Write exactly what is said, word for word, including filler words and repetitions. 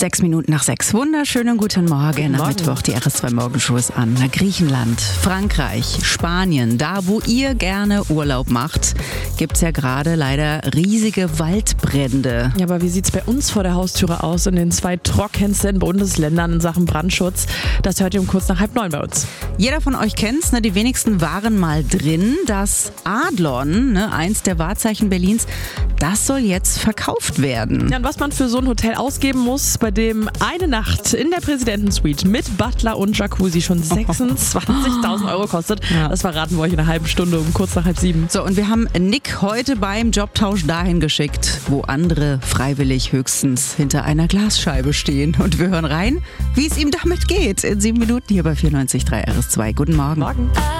Sechs Minuten nach sechs. Wunderschönen guten Morgen. Am Morgen. Mittwoch, die R S zwei Morgenshow ist an. Na, Griechenland, Frankreich, Spanien, da wo ihr gerne Urlaub macht, gibt's ja gerade leider riesige Waldbrände. Ja, aber wie sieht's bei uns vor der Haustüre aus in den zwei trockensten Bundesländern in Sachen Brandschutz? Das hört ihr um kurz nach halb neun bei uns. Jeder von euch kennt's, ne? Die wenigsten waren mal drin. Das Adlon, ne? Eins der Wahrzeichen Berlins, das soll jetzt verkauft werden. Ja, und was man für so ein Hotel ausgeben muss, bei dem eine Nacht in der Präsidentensuite mit Butler und Jacuzzi schon sechsundzwanzigtausend Euro kostet, Ja. das verraten wir euch in einer halben Stunde um kurz nach halb sieben. So, und wir haben Nick heute beim Jobtausch dahin geschickt, wo andere freiwillig höchstens hinter einer Glasscheibe stehen. Und wir hören rein, wie es ihm damit geht. In sieben Minuten hier bei vierundneunzig Komma drei R S zwei. Guten Morgen. Morgen.